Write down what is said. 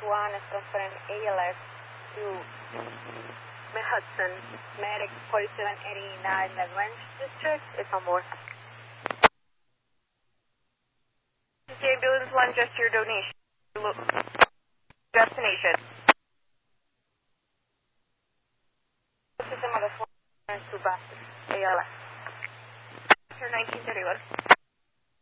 1 is transferring ALS to Hudson. Medic 4789 Lagrange District is on board. Ambulance 1, just your donation. Destination. System of the 4 to Boston, ALS. After 1931.